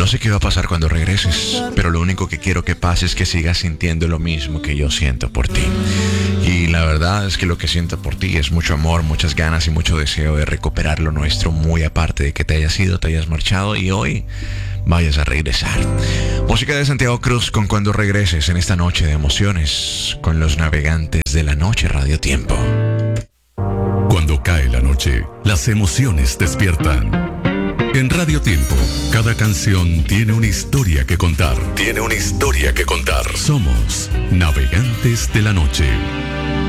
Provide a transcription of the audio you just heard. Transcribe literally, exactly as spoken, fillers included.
No sé qué va a pasar cuando regreses, pero lo único que quiero que pase es que sigas sintiendo lo mismo que yo siento por ti. Y la verdad es que lo que siento por ti es mucho amor, muchas ganas y mucho deseo de recuperar lo nuestro, muy aparte de que te hayas ido, te hayas marchado y hoy vayas a regresar. Música de Santiago Cruz con Cuando Regreses en esta noche de emociones con los navegantes de la noche Radio Tiempo. Cuando cae la noche, las emociones despiertan. En Radio Tiempo, cada canción tiene una historia que contar. Tiene una historia que contar. Somos Navegantes de la Noche.